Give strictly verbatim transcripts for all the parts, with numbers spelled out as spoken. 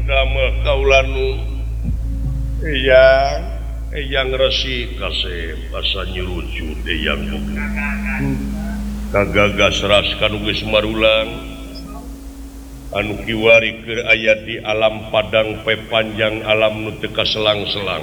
damel kaulanu yang yang resi kasih basa nyuruju yang kagagas raskan geus marulang anu kiwari keur aya di alam padang pe panjang alam nu teu kaselang-selang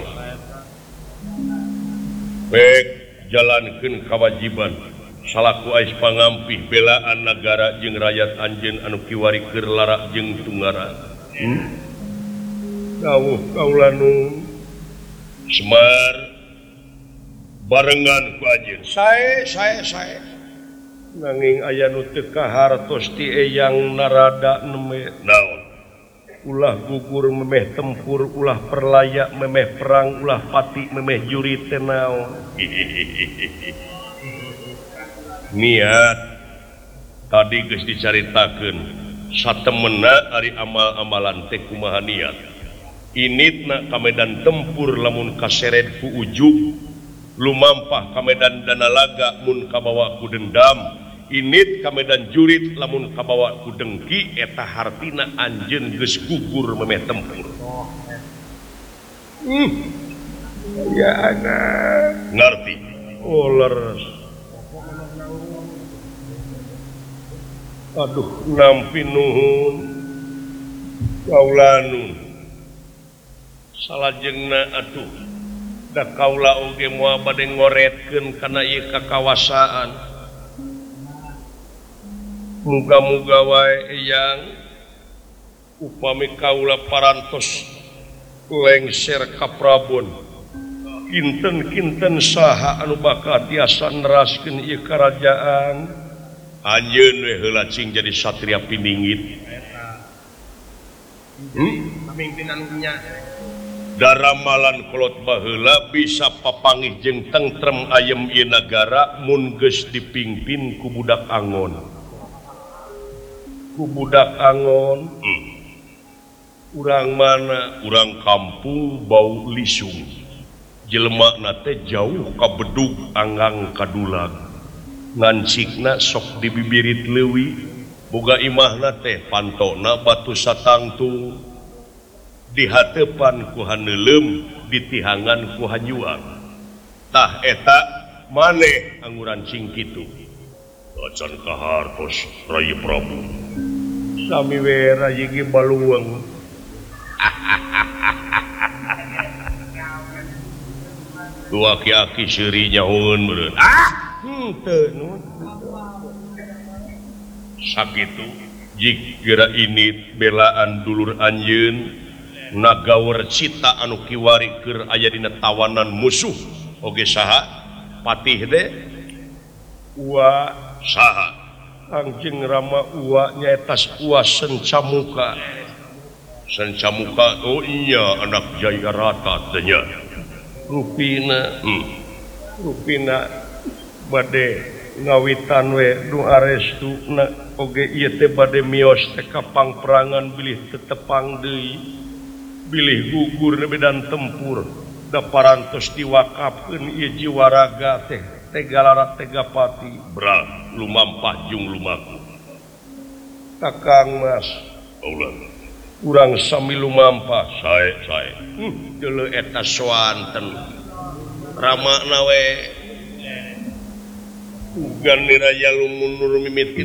baik jalankeun kewajiban salaku ais pangampih belaan negara jeung rakyat anjeun anu kiwari keur lara jeung tunggara hmm? Dawuh kaulanu Semar barengan ku anjeun sae sae sae nanging aya nu teu kahartos ti eyang narada neme naon ulah gugur memeh tempur ulah perlaya memeh perang ulah pati memeh jurit teh naon niat tadi geus dicaritakeun satemena ari amal-amalan teh kumaha niat initna ka medan tempur lamun kaseret ku ujug lumampah ka medan danalaga mun kabawa ku dendam init ka medan jurit lamun kabawa ku dengki eta hartina anjeun geus gugur memeh tempur hmm. Ya anak ngarti oh leres aduh nampi nuhun kaulanun salajengna atuh da kaula oge moal bade ngoretkeun kana ieu kakawasaan muga-muga wae yang upami kaula parantos lengser ka Prabon kinten-kinten saha anu bakal tiasa neraskeun ieu karajaan anjeun we heula cing jadi satria piningit hmm? Pamingpinan nya daramalan kolot baheula bisa papangih jeung tentrem ayem ieu nagara mun geus dipingpin ku budak angon ku budak angon hmm. Urang mana urang kampung bau lisung jelema na teh jauh ka bedug anggang kadulag ngancikna sok di bibirit leuwih boga imahna teh pantona batu satangtung dihatepan ku haneulem ditihangan ku hanyuang tah eta maneh anguran cing kitu acan kahartos Rai Prabu sami we Rai ge baluweung dua aki-aki seuri nyahoeun meureun ah henteu nu sakitu jigera ini belaan dulur anjeun nagawer cita anu kiwari keur aya dina tawanan musuh oge saha patih de uwa saha anjeun rama uwa nyaeta uwa Sencamuka Sencamuka oh iya anak Jayarata teh nya rupina hmm. rupina bade ngawitan we nu arestu na oge ieu teh bade mios teh ka pangperangan bilih tetepang deui bilih gugur na medan tempur da parantos diwakafkeun ieu jiwa raga teh tega lara tega pati bra lumampah jung lumaku Kakang Mas Allah urang sami lumampah sae sae hmm, deuleu eta swanten ramakna we ugan niraya lumunur mimiti